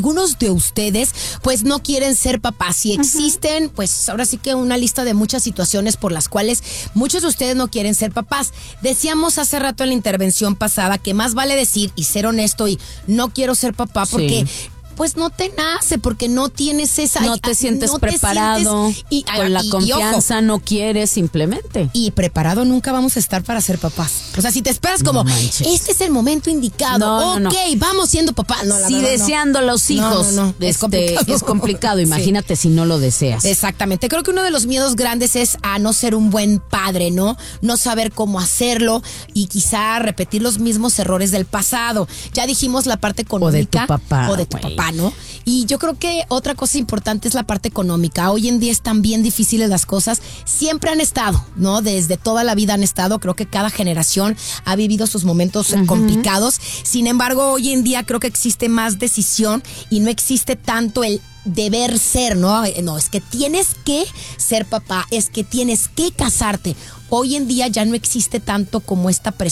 algunos de ustedes pues no quieren ser papás y existen pues ahora sí que una lista de muchas situaciones por las cuales muchos de ustedes no quieren ser papás. Decíamos hace rato en la intervención pasada que más vale decir y ser honesto y no quiero ser papá porque pues no te nace, porque no tienes esa... No te sientes preparado, con la confianza ojo, no quieres simplemente. Y preparado nunca vamos a estar para ser papás. O sea, si te esperas como, este es el momento indicado, vamos siendo papás. No, si deseando los hijos, es complicado. Imagínate si no lo deseas. Exactamente. Creo que uno de los miedos grandes es a no ser un buen padre, ¿no? No saber cómo hacerlo y quizá repetir los mismos errores del pasado. Ya dijimos la parte económica. O de tu papá. O de tu papá, ¿no? Y yo creo que otra cosa importante es la parte económica. Hoy en día están bien difíciles las cosas. Siempre han estado, ¿no? Desde toda la vida han estado. Creo que cada generación ha vivido sus momentos complicados. Sin embargo, hoy en día creo que existe más decisión y no existe tanto el deber ser, ¿no? No, es que tienes que ser papá, es que tienes que casarte. Hoy en día ya no existe tanto como esta presión